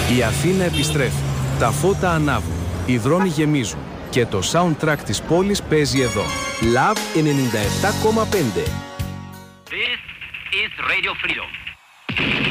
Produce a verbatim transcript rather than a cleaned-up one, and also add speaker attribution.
Speaker 1: Η Αθήνα επιστρέφει. Τα φώτα ανάβουν. Οι δρόμοι γεμίζουν. Και το soundtrack της πόλης παίζει εδώ. Love ενενήντα επτά κόμμα πέντε.
Speaker 2: This is Radio Freedom.